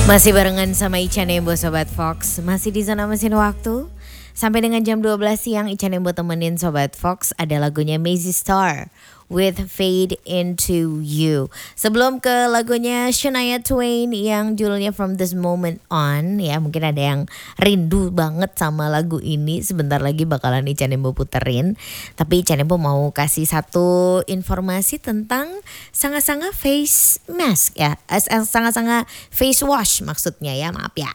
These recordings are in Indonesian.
Masih barengan sama Ica Nembo Sobat Fox. Masih di Zona Mesin Waktu. Sampai dengan jam 12 siang Ica Nembo temenin Sobat Fox. Ada lagunya Mazzy Star with Fade Into You. Sebelum ke lagunya Shania Twain yang judulnya From This Moment On, ya mungkin ada yang rindu banget sama lagu ini. Sebentar lagi bakalan Ica Nembo puterin. Tapi Ica Nembo mau kasih satu informasi tentang Sanga-Sanga face mask ya. Sanga-Sanga face wash maksudnya ya, maaf ya.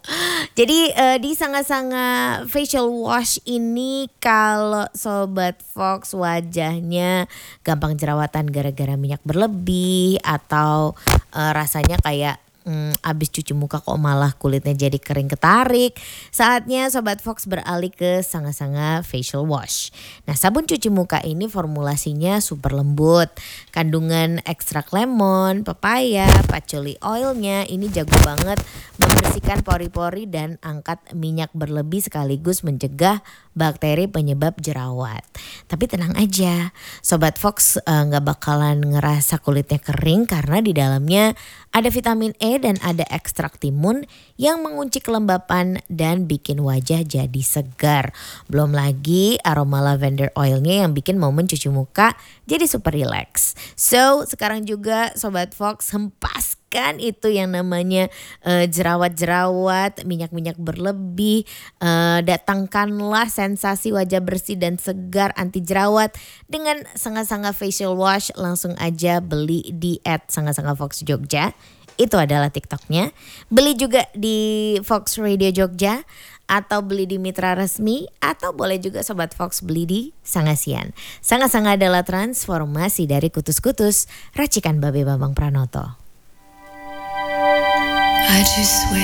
Jadi di Sanga-Sanga facial wash ini kalau Sobat Fox wajahnya gampang jerawatan gara-gara minyak berlebih atau rasanya kayak abis cuci muka kok malah kulitnya jadi kering ketarik. Saatnya Sobat Fox beralih ke Sanga-Sanga facial wash. Nah, sabun cuci muka ini formulasinya super lembut. Kandungan ekstrak lemon, pepaya, patchouli oilnya ini jago banget membersihkan pori-pori dan angkat minyak berlebih sekaligus mencegah bakteri penyebab jerawat. Tapi tenang aja, Sobat Fox gak bakalan ngerasa kulitnya kering karena di dalamnya ada vitamin E dan ada ekstrak timun yang mengunci kelembapan dan bikin wajah jadi segar. Belum lagi aroma lavender oilnya yang bikin momen cuci muka jadi super relax. So sekarang juga Sobat Fox hempaskan itu yang namanya jerawat-jerawat, minyak-minyak berlebih. Datangkanlah sensasi wajah bersih dan segar anti jerawat dengan Sanga-Sanga facial wash. Langsung aja beli di @Sanga-Sanga-Fox-Jogja. Itu adalah TikToknya. Beli juga di Fox Radio Jogja atau beli di mitra resmi atau boleh juga Sobat Fox beli di Sangasian. Sanga-Sanga adalah transformasi dari kutus-kutus racikan Babe Bambang Pranoto.